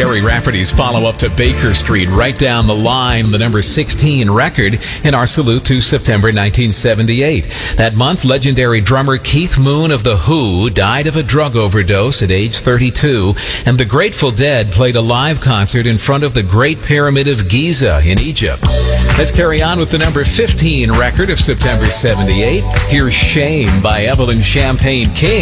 Sherry Rafferty's follow-up to Baker Street, right down the line, the number 16 record in our salute to September 1978. That month, legendary drummer Keith Moon of The Who died of a drug overdose at age 32, and the Grateful Dead played a live concert in front of the Great Pyramid of Giza in Egypt. Let's carry on with the number 15 record of September 78. Here's Shame by Evelyn Champagne King.